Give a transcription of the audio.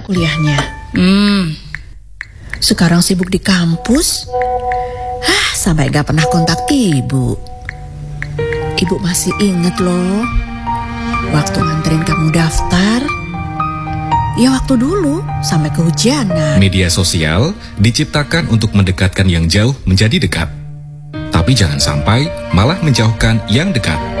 kuliahnya. Sekarang sibuk di kampus. Sampai gak pernah kontak ibu. Ibu masih inget loh, waktu nganterin kamu daftar. Ya waktu dulu, sampai kehujanan. Media sosial diciptakan untuk mendekatkan yang jauh menjadi dekat. Tapi jangan sampai malah menjauhkan yang dekat.